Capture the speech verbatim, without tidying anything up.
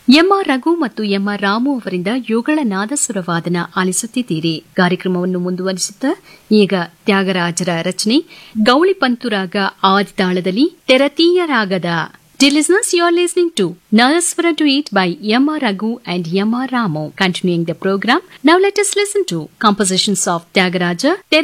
M R Raghu ಮತ್ತು M R Ramu ಅವರಿಂದ ಯುಗಳ ನಾದಸುರವಾದನ ಆಲಿಸುತ್ತಿದ್ದೀರಿ. ಕಾರ್ಯಕ್ರಮವನ್ನು ಮುಂದುವರಿಸುತ್ತಾ ಈಗ ತ್ಯಾಗರಾಜರ ರಚನೆ ಗೌಳಿ ಪಂತುರಾಗ ಆದಿತಾಳದಲ್ಲಿ ತೆರತೀಯ ರಾಗದ. Dear listeners, you are listening to Nadaswara Duet by M R Raghu and M R Ramu. Continuing the program, now let us listen to compositions of Tyagaraja.